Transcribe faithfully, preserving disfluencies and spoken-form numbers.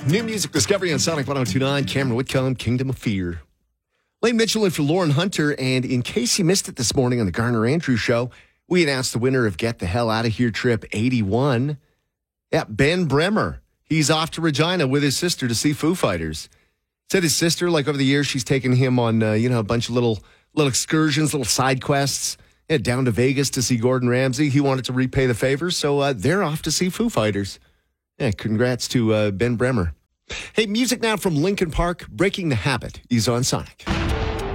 New music discovery on Sonic one oh two point nine. Cameron Whitcomb, Kingdom of Fear. Lane Mitchell in for Lauren Hunter. And in case you missed it this morning on the Garner Andrews Show, we announced the winner of Get the Hell Out of Here Trip eighty-one. Yeah, Ben Bremer. He's off to Regina with his sister to see Foo Fighters. Said his sister, like over the years, she's taken him on, uh, you know, a bunch of little little excursions, little side quests. Yeah, down to Vegas to see Gordon Ramsay. He wanted to repay the favors, so uh, they're off to see Foo Fighters. Yeah, congrats to uh, Ben Bremer. Hey, music now from Linkin Park. Breaking the Habit is on Sonic.